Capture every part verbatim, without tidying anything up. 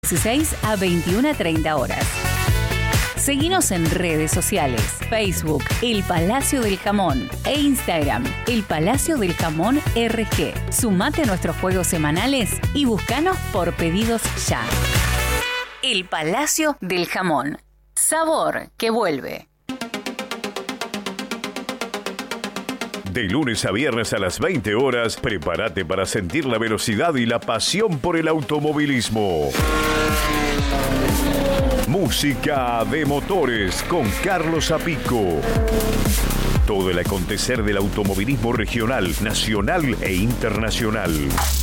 dieciséis a veintiuna treinta horas. Seguinos en redes sociales, Facebook, El Palacio del Jamón e Instagram, El Palacio del Jamón R G. Sumate a nuestros juegos semanales y búscanos por pedidos ya. El Palacio del Jamón. Sabor que vuelve. De lunes a viernes a las veinte horas, prepárate para sentir la velocidad y la pasión por el automovilismo. Música de motores con Carlos Zapico. Todo el acontecer del automovilismo regional, nacional e internacional.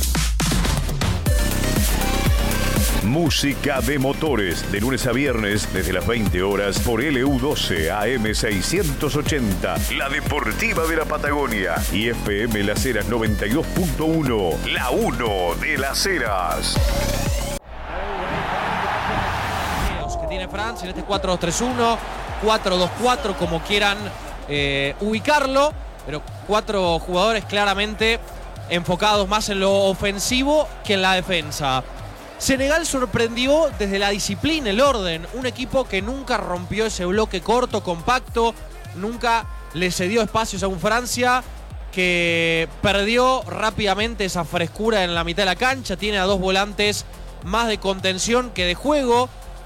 Música de motores, de lunes a viernes desde las veinte horas por L U doce A M seiscientos ochenta, la deportiva de la Patagonia, y F M Las Heras noventa y dos punto uno, la uno de Las Heras. Que tiene Francia en este cuatro dos tres uno, cuatro dos cuatro, como quieran eh, ubicarlo, pero cuatro jugadores claramente enfocados más en lo ofensivo que en la defensa. Senegal sorprendió desde la disciplina, el orden. Un equipo que nunca rompió ese bloque corto, compacto, nunca le cedió espacios a un Francia que perdió rápidamente esa frescura en la mitad de la cancha. Tiene a dos volantes más de contención que de juego.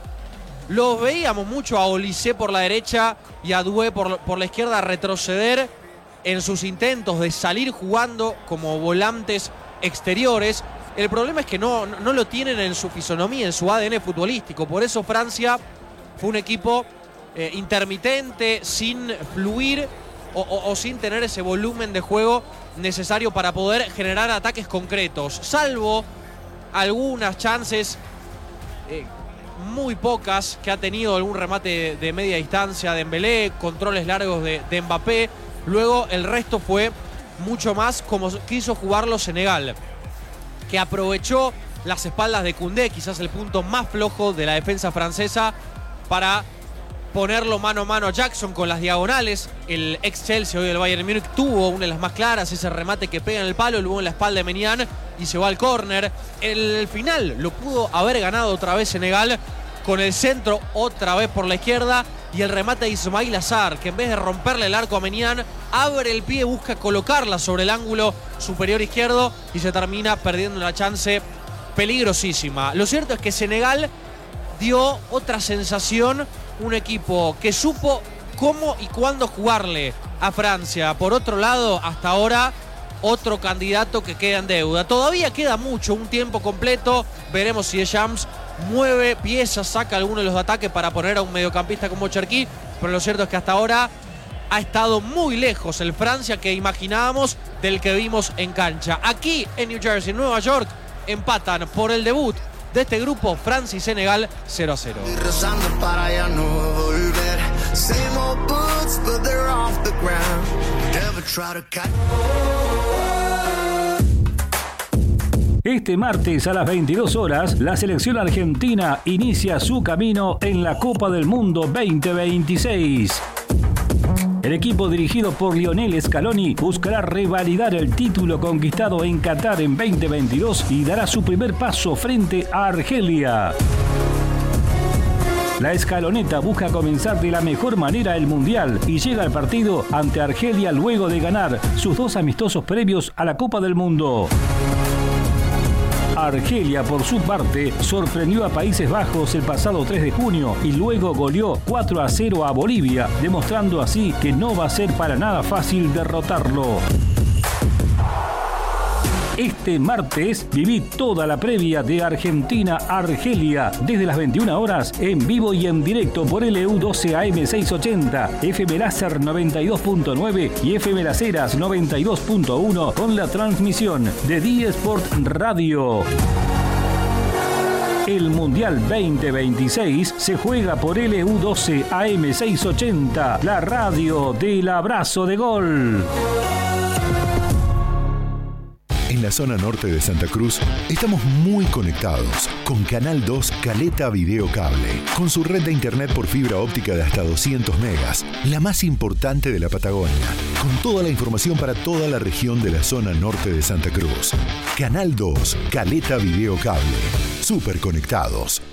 Los veíamos mucho a Olise por la derecha y a Doué por, por la izquierda retroceder en sus intentos de salir jugando como volantes exteriores. El problema es que no, no lo tienen en su fisonomía, en su A D N futbolístico. Por eso Francia fue un equipo eh, intermitente, sin fluir o, o, o sin tener ese volumen de juego necesario para poder generar ataques concretos. Salvo algunas chances, eh, muy pocas, que ha tenido algún remate de, de media distancia de Dembélé, controles largos de, de Mbappé. Luego el resto fue mucho más como quiso jugarlo Senegal, que aprovechó las espaldas de Koundé, quizás el punto más flojo de la defensa francesa, para ponerlo mano a mano a Jackson con las diagonales. El ex Chelsea, hoy del Bayern Múnich, tuvo una de las más claras, ese remate que pega en el palo, luego en la espalda de Menian y se va al córner. El final lo pudo haber ganado otra vez Senegal con el centro otra vez por la izquierda y el remate de Ismail Azar, que en vez de romperle el arco a Menian, abre el pie, busca colocarla sobre el ángulo superior izquierdo y se termina perdiendo una chance peligrosísima. Lo cierto es que Senegal dio otra sensación, un equipo que supo cómo y cuándo jugarle a Francia. Por otro lado, hasta ahora, otro candidato que queda en deuda. Todavía queda mucho, un tiempo completo. Veremos si Deschamps mueve piezas, saca alguno de los ataques para poner a un mediocampista como Cherki, pero lo cierto es que hasta ahora ha estado muy lejos el Francia que imaginábamos del que vimos en cancha. Aquí en New Jersey, Nueva York, empatan por el debut de este grupo Francia y Senegal cero a cero. Este martes a las veintidós horas, la selección argentina inicia su camino en la Copa del Mundo veinte veintiséis. El equipo dirigido por Lionel Scaloni buscará revalidar el título conquistado en Qatar en veinte veintidós y dará su primer paso frente a Argelia. La escaloneta busca comenzar de la mejor manera el Mundial y llega al partido ante Argelia luego de ganar sus dos amistosos previos a la Copa del Mundo. Argelia, por su parte, sorprendió a Países Bajos el pasado tres de junio y luego goleó cuatro a cero a Bolivia, demostrando así que no va a ser para nada fácil derrotarlo. Este martes viví toda la previa de Argentina-Argelia desde las veintiuna horas en vivo y en directo por L U doce A M seiscientos ochenta, F M Láser noventa y dos punto nueve y F M Las Heras noventa y dos punto uno con la transmisión de D Sport Radio. El Mundial veinte veintiséis se juega por L U doce A M seiscientos ochenta, la radio del abrazo de gol. En la zona norte de Santa Cruz, estamos muy conectados con Canal dos Caleta Video Cable, con su red de internet por fibra óptica de hasta doscientos megas, la más importante de la Patagonia, con toda la información para toda la región de la zona norte de Santa Cruz. Canal dos Caleta Video Cable, súper conectados.